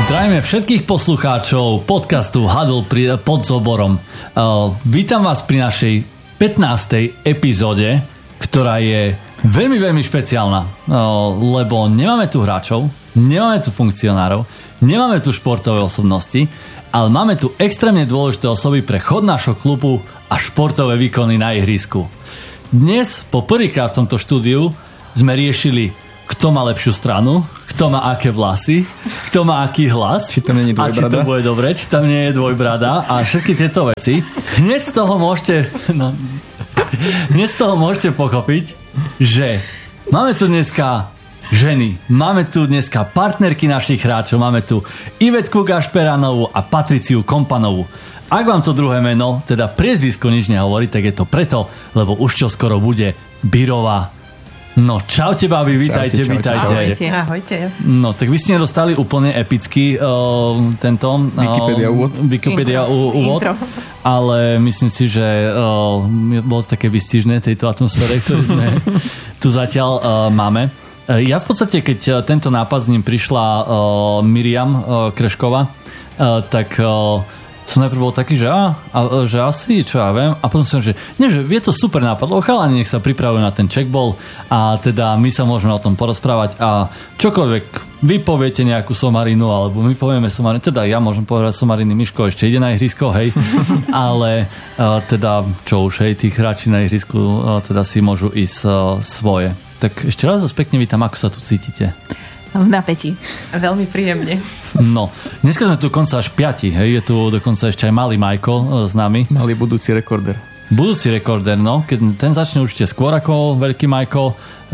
Zdravíme všetkých poslucháčov podcastu Huddle pod Zoborom. Vítam vás pri našej 15. epizóde, ktorá je veľmi, veľmi špeciálna, lebo nemáme tu hráčov, nemáme tu funkcionárov, nemáme tu športové osobnosti, ale máme tu extrémne dôležité osoby pre chod nášho klubu a športové výkony na ihrisku. Dnes, po prvýkrát v tomto štúdiu, sme riešili, kto má lepšiu stranu, kto má aké vlasy, kto má aký hlas, či tam nie je dvojbrada, a či to bude dobre, či tam nie je dvojbrada a všetky tieto veci. Hneď z toho môžete pochopiť, že máme tu dneska ženy, máme tu dneska partnerky našich hráčov, máme tu Ivetku Gašperánovú a Patriciu Kompanovú. Ak vám to druhé meno, teda priezvisko nič nehovorí, tak je to preto, lebo už čoskoro bude Birová. No, čaute, babi, vítajte. Ahojte. No, tak vy ste nedostali úplne epický tento Wikipedia úvod, ale myslím si, že bolo také vystižné tejto atmosfére, ktorú sme tu zatiaľ máme. Ja v podstate, keď tento nápad s ním prišla Miriam Krešková, tak som najprv bol taký, že asi, čo ja viem, a potom som, že nie, že je to super nápad, chalani nech sa pripravujú na ten checkball a teda my sa môžeme o tom porozprávať a čokoľvek vy poviete nejakú somarinu, alebo my povieme somarinu, teda ja môžem povedať somariny, Miško ešte ide na ihrisko, hej, ale teda čo už, hej, tých hráči na ihrisku teda si môžu ísť svoje. Tak ešte raz pekne vítam, ako sa tu cítite? V napätí. Veľmi príjemne. No, dneska sme tu dokonca až 5, hej, je tu dokonca ešte aj malý Michael s nami. Malý budúci rekorder. Budúci rekorder, no, keď ten začne určite skôr ako veľký Michael,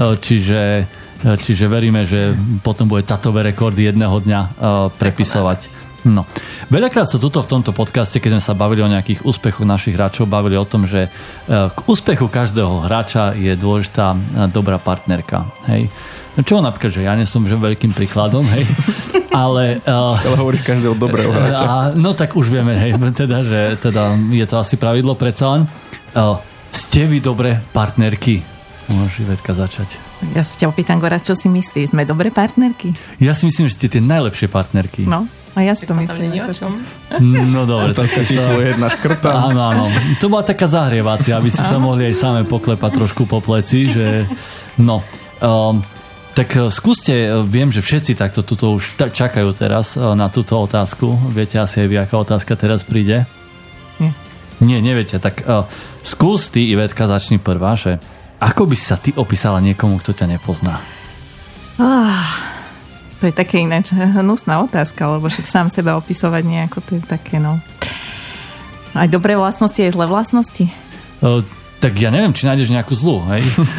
čiže veríme, že potom bude tatové rekordy jedného dňa prepisovať. No, veľakrát sa tuto v tomto podcaste, keď sme sa bavili o nejakých úspechoch našich hráčov, bavili o tom, že k úspechu každého hráča je dôležitá dobrá partnerka, hej. Čo napríklad, že ja nie som veľkým príkladom, hej, ale hovoríš každého dobrého hráča. No tak už vieme, hej, teda, že teda je to asi pravidlo predsa len. Ste vy dobré partnerky? Môžeš, Ivetka, začať. Ja sa ťa opýtam, Goraz, čo si myslíš? Sme dobré partnerky? Ja si myslím, že ste tie najlepšie partnerky. No, a ja si to myslím. No dobre. To je číslo 1 škrta. Áno. To bola taká zahrievacia, aby ste sa mohli aj same poklepať trošku po pleci, že no. Tak skúste, viem, že všetci takto tuto už čakajú teraz na túto otázku. Viete asi aj vy, aká otázka teraz príde? Nie, neviete. Tak skús ty, Ivetka, začni prvá, že ako by si sa ty opísala niekomu, kto ťa nepozná? To je také ináč hnusná otázka, lebo však sám seba opisovať nejako, to je také, no. Aj dobré vlastnosti, aj zlé vlastnosti? Tak ja neviem, či nájdeš nejakú zlú, hej?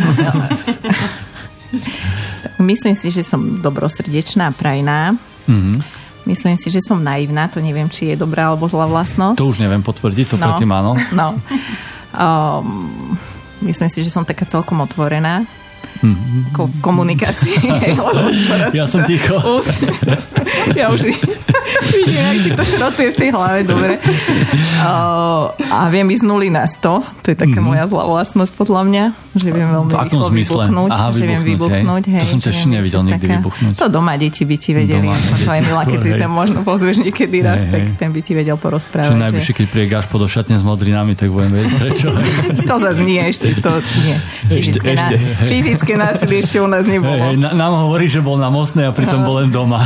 Myslím si, že som dobrosrdečná a prajná. Mm-hmm. Myslím si, že som naivná. To neviem, či je dobrá alebo zlá vlastnosť. To už neviem potvrdiť, to predtým áno. No. Myslím si, že som taká celkom otvorená. Ako v komunikácii. Ja som ticho. Ja už vidím, jak ti to šrotuje v tej hlave, dobre. A viem ísť 0 na 100. To je taká moja zlá vlastnosť podľa mňa. Že viem veľmi rýchlo vybuchnúť. Že viem vybuchnúť. Hej, to som ťa ešte nevidel nikdy vybuchnúť. To doma deti by ti vedeli. Možno aj Mila, keď si sa možno pozrieš niekedy raz, tak ten by ti vedel porozprávať. Čo najbližšie, keď príde Gašpo do šatne s modrinami, tak budem vedieť prečo. To zase nie, ešte to nie. Fyzické násilie ešte u nás nebolo. Nám hovorí, že bol na Mostnej a pritom bol len doma.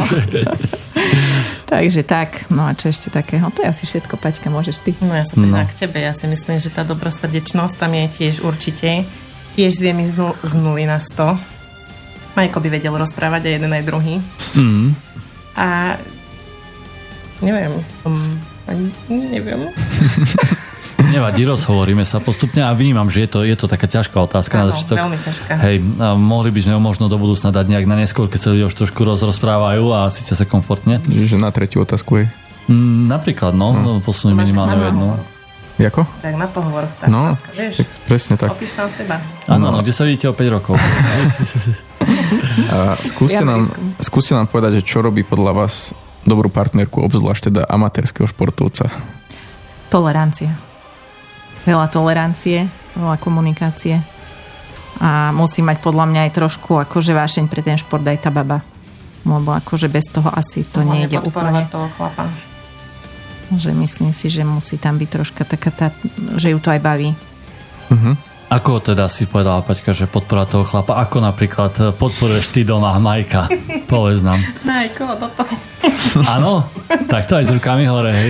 Takže tak, no a čo ešte takého? To je asi všetko, Paťka, môžeš ty. No ja sa pýtam k tebe, ja si myslím, že tá dobrosrdečnosť tam je tiež určite. Tiež zviem ísť z 0 na 100. Majko by vedel rozprávať aj jeden aj druhý. A neviem, neviem. Nevadí, rozhovoríme sa postupne a vnímam, že je to taká ťažká otázka. Áno, veľmi ťažká. Hej, mohli by sme ho možno do budúcna dať nejak na neskôr, keď sa ľudia už trošku rozprávajú a cítia sa komfortne. Že na tretiu otázku je? Napríklad, posunú minimálne jednu. Jako? Tak na pohovor, tá otázka, vieš? Tak, presne tak. Opíš sám seba. Áno, kde sa vidíte o 5 rokov? A skúste nám povedať, že čo robí podľa vás dobrú partnerku, obzvlášť teda amatérskeho športovca? Tolerancia. Veľa tolerancie, veľa komunikácie. A musí mať podľa mňa aj trošku akože vášeň pre ten šport aj tá baba. lebo akože bez toho asi to nejde úplne. Toho chlapa. Že myslím si, že musí tam byť troška taká že ju to aj baví. Ako teda si povedala, Paťka, že podpora toho chlapa? Ako napríklad podporuješ ty doma Majka? Povedz nám. Majko, do toho. Áno? Tak to aj s rukami hore, hej.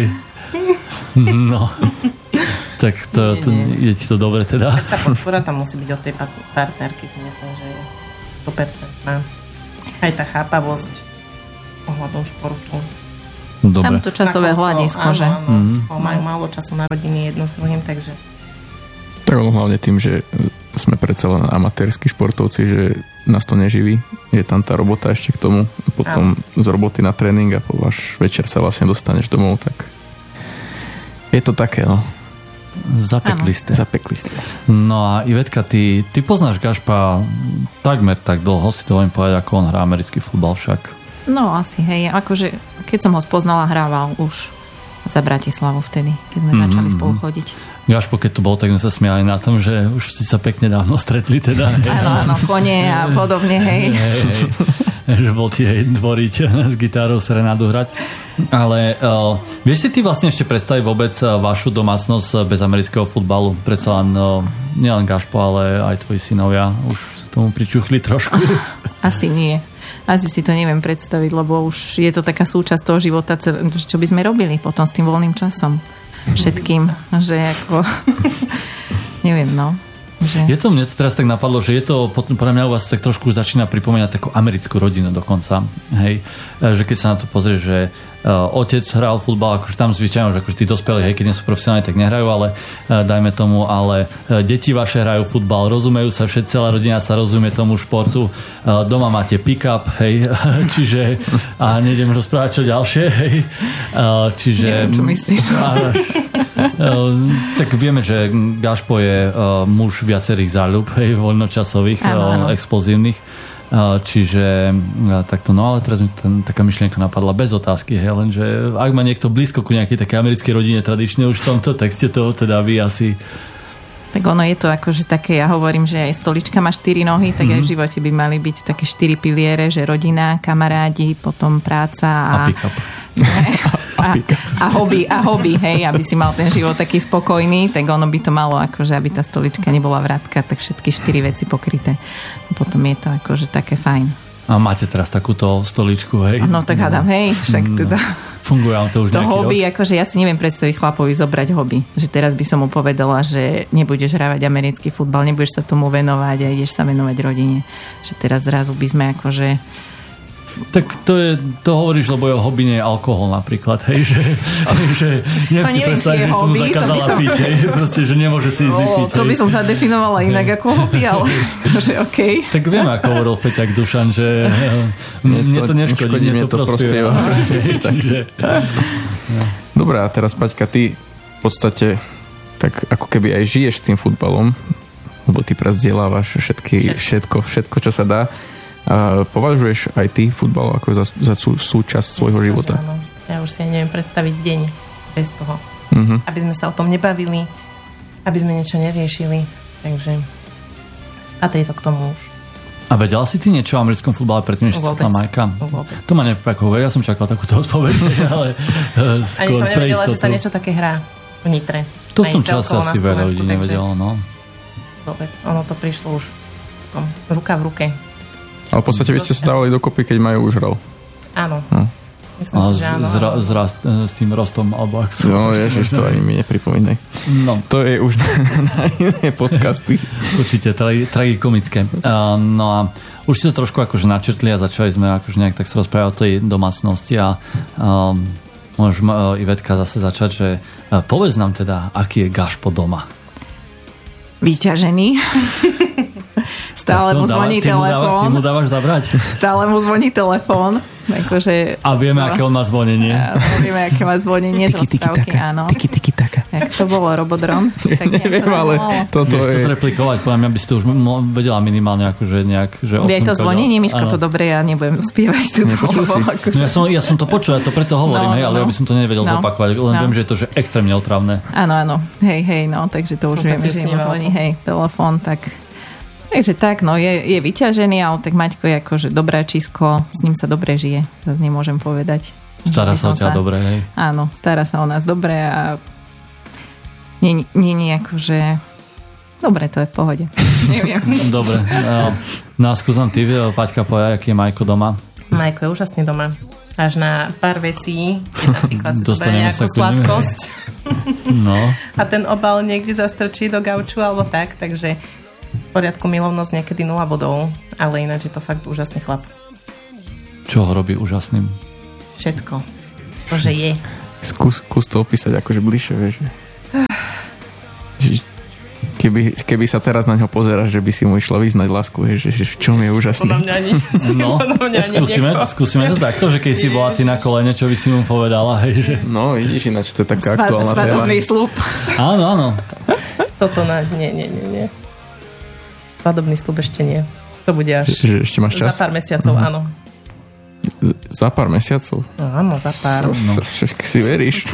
No. Tak to je ti to dobre teda? Tak tá podpora tam musí byť od tej partnerky, si myslím, že je 100%. Aj tá chápavosť ohľadom športu. Dobre. Tam to časové hľadisko, že? Majú málo času na rodiny jedno s druhým, takže... Tak hlavne tým, že sme predsa len amatérsky športovci, že nás to neživí. Je tam tá robota ešte k tomu. Potom z roboty na tréning a až večer sa vlastne dostaneš domov, tak je to také, no. Zapeklisté. No a Ivetka, ty poznáš Gašpa takmer tak dlho, si to len povedať, ako on hrá americký futbal však. No asi, hej, akože keď som ho spoznala, hrával už za Bratislavu vtedy, keď sme začali spolu chodiť. Gašpo, keď tu bol, tak sme sa smiali na tom, že už si sa pekne dávno stretli teda. Áno, kone a podobne, hej. Že bol ti dvoriť s gitárou serenádu hrať. Ale vieš si ty vlastne ešte predstaviť vôbec vašu domácnosť bez amerického futbalu? Predsa len nielen Gašpo, ale aj tvoji synovia už sa tomu pričuchli trošku. Asi nie. Asi si to neviem predstaviť, lebo už je to taká súčasť toho života, čo by sme robili potom s tým voľným časom. Všetkým, že ako... neviem, no. Že... Je to, mne to teraz tak napadlo, že je to, podľa mňa u vás tak trošku začína pripomínať takú americkú rodinu dokonca. Hej, že keď sa na to pozrieš, že otec hral futbal, akože tam zvyčajne, že akože tí dospelí, hej, keď nie sú profesionálni, tak nehrajú, ale dajme tomu, ale deti vaše hrajú futbal, rozumejú sa všetci, celá rodina sa rozumie tomu športu, doma máte pick-up, hej, čiže a nejdem rozprávať čo ďalšie, hej, čiže... Neviem, čo myslíš. Tak vieme, že Gašpo je muž viacerých záľub, hej, voľnočasových, explozívnych. Čiže takto, no ale teraz mi taká myšlienka napadla bez otázky, hej, lenže ak má niekto blízko ku nejakej takej americkej rodine tradične už v tomto texte, to teda vy asi... Tak ono je to akože také, ja hovorím, že aj stolička má 4 nohy, tak aj v živote by mali byť také 4 piliere, že rodina, kamarádi, potom práca a pick-up. A hobby, hej, aby si mal ten život taký spokojný, tak ono by to malo, akože aby tá stolička nebola vratka, tak všetky 4 veci pokryté. Potom je to akože také fajn. A máte teraz takúto stoličku, hej? No tak hádam, hej, však teda... Funguje vám to už nejaký hobby, rok? akože ja si neviem predstaviť chlapovi zobrať hobby. Že teraz by som mu povedala, že nebudeš hrávať americký futbal, nebudeš sa tomu venovať a ideš sa venovať rodine. Že teraz zrazu by sme akože... Tak to hovoríš, lebo jeho hobby nie je alkohol napríklad, hej, že neviem si predstaviť, že som mu zakázala piť, hej, proste, že nemôže si ísť vypiť. To by som zadefinovala inak ako hobby, ale že okej. Tak vieme, ako hovoril Feťak Dušan, že mne to neškodí, mne to prospieva. Dobre, a teraz Paťka, ty v podstate tak ako keby aj žiješ s tým futbalom, lebo ty prezdielávaš všetko, čo sa dá. A považuješ aj ty futbal ako za súčasť svojho života? Áno. Ja už si neviem predstaviť deň bez toho. Aby sme sa o tom nebavili, aby sme niečo neriešili. Takže patrí to k tomu už. A vedela si ty niečo o americkom futbale predtým, než si stretla Majka? Vôbec. To ma neprekvapuje, ja som čakal takúto odpoveď, ale skôr ani som nevedela, že sa niečo také hrá v Nitre. To v tom čase asi veľa ľudí nevedelo, no. Vôbec, ono to prišlo už tom, ruka v ruke. Ale v podstate vy ste sa dávali dokopy, keď Majo už hral. Áno. Myslím si, že áno. S tým rostom, alebo ak som... No, ježiš, to ani mi nepripomínaj. No. To je už na iné podcasty. Určite, tragikomické. No a už si to trošku akože načrtli a začali sme akože nejak tak sa rozprávať o tej domácnosti a môžem Ivetka zase začať, že povedz nám teda, aký je Gašpo doma. Vyťažený. Stále mu zvoní telefón. Ty mu dávaš zabrať? Stále mu zvoní telefón. Akože, a vieme, aké on má zvonenie. Vieme, aké má zvonenie. Tiki taka. Jak to bolo, Robodron? Tak neviem, ale toto je... to zreplikovať, podľa mňa by si to už vedela minimálne akože nejak... Vie to zvonenie, Miško, to dobre, ja nebudem spievať túto. Ja som to počul, ja to preto hovorím, ale ja by som to nevedel zopakovať, len viem, že je to že extrémne otravné. Áno, hej, no, takže to už vieme, že mu zvoní, hej, telefón, tak... Takže tak, no je vyťažený, ale tak Maťko je akože dobráčisko, s ním sa dobre žije, zase nemôžem povedať. Stará sa o ťa dobre, hej? Áno, stará sa o nás dobre a nie akože... Dobre, to je v pohode. Neviem. Dobre. No a skúsam ty, Paťka, povedať, aký je Majko doma? Majko je úžasný doma. Až na pár vecí, napríklad si zoberie nejakú sladkosť. No. A ten obal niekde zastrčí do gauču alebo tak, takže v poriadku milovnosť niekedy 0 bodov, ale ináč je to fakt úžasný chlap. Čo ho robí úžasným? Všetko. To, že je. Skús to opísať akože bližšie, vieš. Keby sa teraz na ňo pozeráš, že by si mu išla vyznať lásku, že v čom je úžasný. No, skúsime to takto, že keď si bola ty na kolene, čo by si mu povedala, hej, že... No, vidíš, ináč to je taká aktuálna téma. Svadobný slúb. Áno. Toto nie. Svadobný slúb ešte nie. To bude až ešte máš čas? Za pár mesiacov, áno. Za pár mesiacov? Áno, za pár. Si veríš?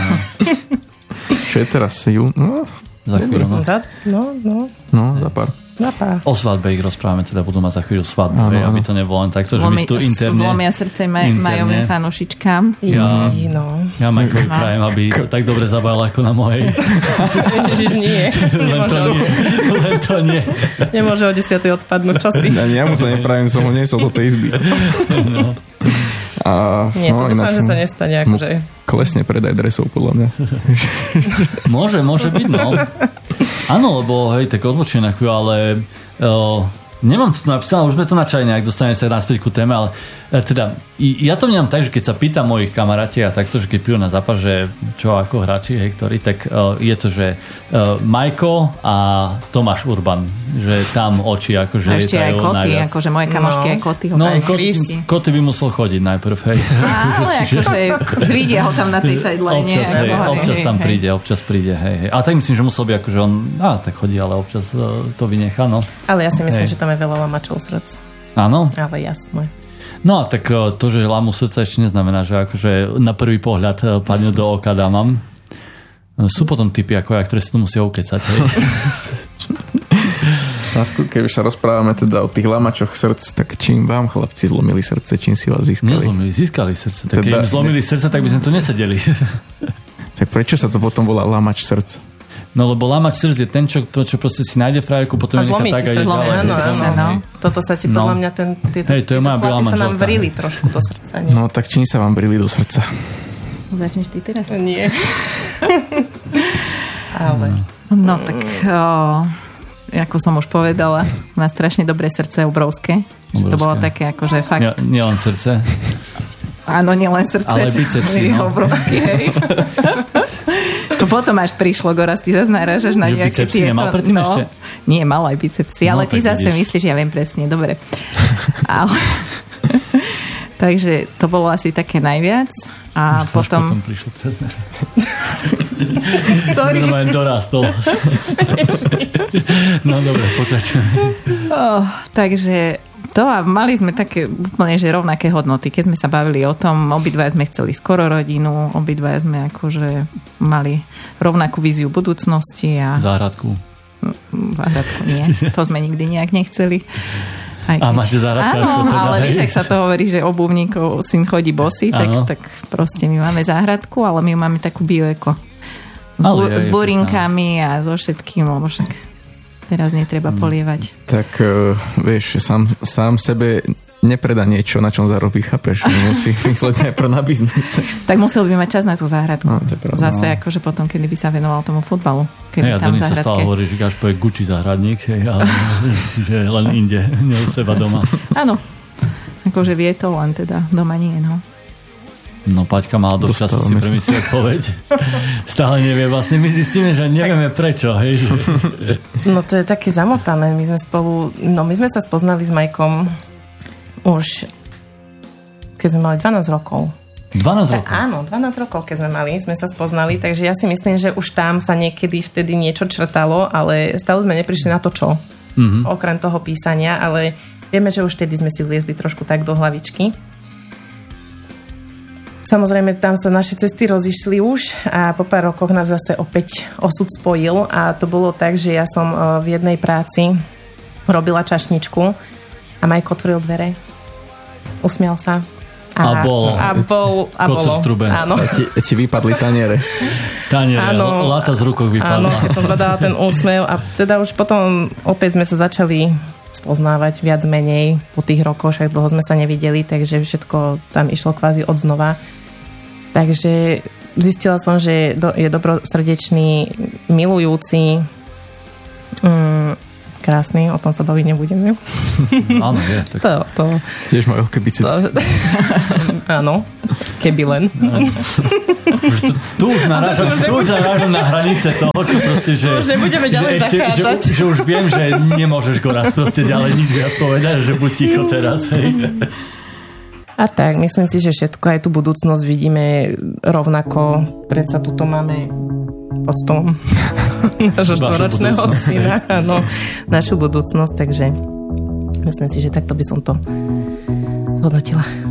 Čo je teraz? Za chvíľu, No, za pár. O svadbe ich rozprávame, teda budú mať za chvíľu svadbu, aby to nebolo len takto, že my tu interne... Zlomia srdce majovým fanušičkám. Ja Majkovi prajem, aby to tak dobre zabavil ako na mojej. Ježiš, nie. Len to nie. Nemôže o 10. odpadnúť, čo si? Ja mu to neprajem, som ho niesol do tej izby. No. Nie, to dúfam, že sa nestane. Akože... Klesne predaj dresov, podľa mňa. Môže byť, no. Áno, lebo hej, tak odbočím na chvíľu, ale nemám to napísané, už sme to načali nejak, dostaneme sa naspäť ku téme, ale teda, ja to vnímam tak, že keď sa pýtam mojich kamaráti a takto, že keď prídu na zápas, že čo ako hráči, hej, ktorí, tak je to, že Majko a Tomáš Urban, že tam oči akože a ešte aj Koty, najviac. Akože moje kamošky aj Koty. No, Koty by musel chodiť najprv, hej. Ale akože zvídia ho tam na tej sideline. Občas príde, hej. A tak myslím, že musel by akože on, tak chodí, ale občas to vynechá, no. Ale ja si myslím, že tam je veľa lamačov srdc. Áno? Ale jasné. No a tak to, že lámu srdca ešte neznamená, že akože na prvý pohľad padne do oka dámam. Sú potom typy ako ja, ktoré si to musia ukecať. Keď už sa rozprávame teda o tých lamačoch srdc, tak čím vám chlapci zlomili srdce, čím si vás získali? Získali srdce. Tak keď im zlomili srdce, tak by sme tu nesedeli. Tak prečo sa to potom volá lamač srdc? No lebo lamač srdc je ten, čo proste si nájde frajerku, potom je nechá tak aj áno. Toto sa ti podľa mňa tieto chlapy sa nám vrili trošku do srdca. Nie? No tak čím sa vám vrili do srdca? Začneš ty teraz? Nie. Ale... No tak, ako som už povedala, má strašne dobré srdce, obrovské. To bolo také akože fakt... Nie len srdce. Áno, nielen srdce. Ale bicepsy, no. Obrovský, hej. To potom až prišlo, Goraz, ty zase narážaš na nejaké tieto... Že bicepsy nemal predtým ešte? Nie, mal aj bicepsy, ale ty zase myslíš, ja viem presne, dobre. Ale... Takže to bolo asi také najviac. A potom prišlo teraz. Sorry. Normálne dorastol. No dobre, pokračujeme. Takže to a mali sme také úplne že rovnaké hodnoty. Keď sme sa bavili o tom, obidvaja sme chceli skoro rodinu, obidvaja sme akože mali rovnakú víziu budúcnosti a... Záhradku nie. To sme nikdy nejak nechceli. A máte záhradkárstvo? Áno, ale vieš, ak sa to hovorí, že obuvníkov syn chodí bosý, tak proste my máme záhradku, ale my máme takú bioeko. S burinkami a so všetkým, lebo však teraz netreba polievať. Tak vieš, sám sebe nepredá niečo, na čom zarobí, chápeš? Musí mysleť najprv na biznis. Tak musel by mať čas na tú záhradku. No, zase akože potom, kedy by sa venoval tomu futbalu. Keby tam záhradke. Sa stále hovorí, že Gašpo je Gucci záhradník, ale že len inde, nie u seba doma. Áno. Akože vie to, len teda doma nie, no. No Paťka mala dosť času si premyslieť odpoveď. Stále nevie. Vlastne my zistíme, že nevieme prečo. Hej, že... No to je také zamotané. My sme sa spoznali s Majkom už keď sme mali 12 rokov. 12 rokov? Áno, 12 rokov, keď sme sa spoznali, takže ja si myslím, že už tam sa niekedy vtedy niečo črtalo, ale stále sme neprišli na to, čo. Okrem toho písania, ale vieme, že už vtedy sme si vliezli trošku tak do hlavičky. Samozrejme, tam sa naše cesty rozišli už a po pár rokoch nás zase opäť osud spojil a to bolo tak, že ja som v jednej práci robila čašničku a Majko otvoril dvere, usmial sa. A bolo. V trube. Áno. Ti vypadli taniere. Áno. Láta z rukov vypadla. Áno, keď som zvedala ten úsmev a teda už potom opäť sme sa začali spoznávať viac menej po tých rokoch, však dlho sme sa nevideli, takže všetko tam išlo kvázi od znova. Takže zistila som, že je dobrosrdečný, milujúci, krásny, o tom sa baviť nebudeme. Áno, je. Tak... To... Tiež majú veľké bicepsy. Áno, keby len. Tu už narážam na hranice toho, čo proste, že... Už nebudeme ďalej zachádzať. Že už viem, že nemôžeš go raz proste ďalej nič viac povedať, že buď ticho teraz. Hej. A tak, myslím si, že všetko, aj tú budúcnosť vidíme rovnako. Predsa tuto máme pod stolom nášho 4-ročného syna. Áno, našu budúcnosť, takže myslím si, že takto by som to zhodnotila.